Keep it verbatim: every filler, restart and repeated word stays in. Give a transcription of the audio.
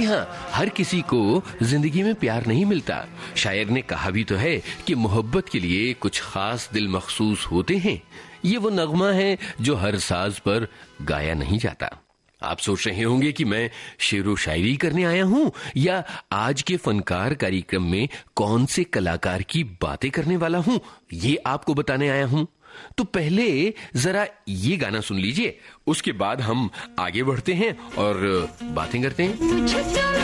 हाँ, हर किसी को जिंदगी में प्यार नहीं मिलता। शायर ने कहा भी तो है कि मोहब्बत के लिए कुछ खास दिल मखसूस होते हैं। ये वो नगमा है जो हर साज पर गाया नहीं जाता। आप सोच रहे होंगे कि मैं शेरो शायरी करने आया हूं या आज के फनकार कार्यक्रम में कौन से कलाकार की बातें करने वाला हूं, ये आपको बताने आया हूं। तो पहले जरा ये गाना सुन लीजिए, उसके बाद हम आगे बढ़ते हैं और बातें करते हैं।